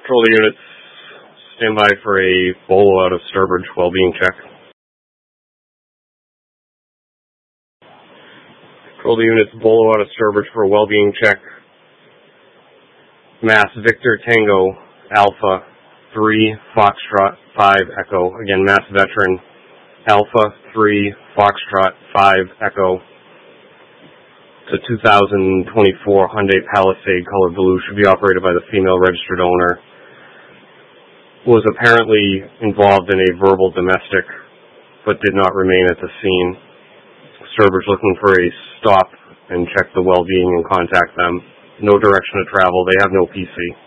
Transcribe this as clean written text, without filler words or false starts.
Control the units. Stand by for a bolo out of Sturbridge well-being check. Control the units. Bolo out of Sturbridge for a well-being check. Mass Victor Tango Alpha 3 Foxtrot 5 Echo. Again, Mass Veteran Alpha 3 Foxtrot 5 Echo. It's a 2024 Hyundai Palisade color blue. Should be operated by the female registered owner. Was apparently involved in a verbal domestic, but did not remain at the scene. Sturbridge looking for a stop and check the well-being and contact them. No direction to travel. They have no PC.